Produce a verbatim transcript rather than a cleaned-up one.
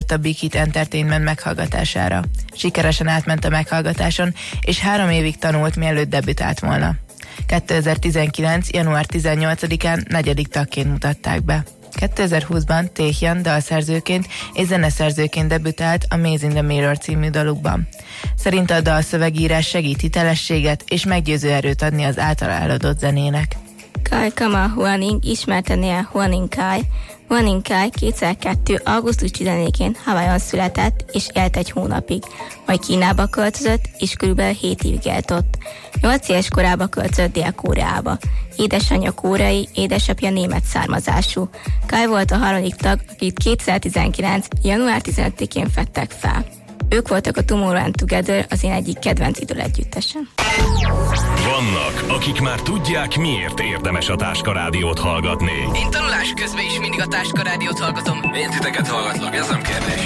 eljött a Big Hit Entertainment meghallgatására. Sikeresen átment a meghallgatáson, és három évig tanult, mielőtt debütált volna. kétezer-tizenkilenc. január tizennyolcadikán negyedik tagként mutatták be. kétezer-húszban Taehyun dalszerzőként és zeneszerzőként debütált a Maze in the Mirror című dalukban. Szerinte a dalszövegírás segít hitelességet és meggyőző erőt adni az általa eladott zenének. Kai Kama Huaning, ismertenél Huaning Kai. Huaning Kai kétezer-kettő. augusztus tizennégyedikén Hawaiion született és élt egy hónapig, majd Kínába költözött és körülbelül hét évig élt ott. nyolc éves korába költözött Dél-Koreába. Édesanyja koreai, édesapja német származású. Kai volt a harmadik tag, akit kétezer-tizenkilenc. január tizenötödikén fedtek fel. Ők voltak a Tomorrowland Together, az én egyik kedvenc idol együttesem. Vannak, akik már tudják, miért érdemes a Táska Rádiót hallgatni. Én tanulás közben is mindig a Táska Rádiót hallgatom. Én titeket hallgatlak, ez nem kérdés.